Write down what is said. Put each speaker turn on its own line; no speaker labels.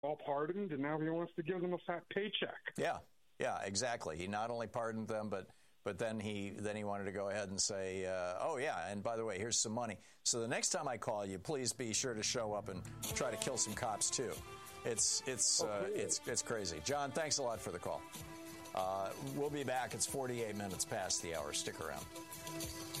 all pardoned, and now he wants to give them a fat paycheck.
Yeah, exactly. He not only pardoned them, but then he wanted to go ahead and say, oh, yeah, and by the way, here's some money. So the next time I call you, please be sure to show up and try to kill some cops, too. It's crazy. John, thanks a lot for the call. We'll be back. It's 48 minutes past the hour. Stick around.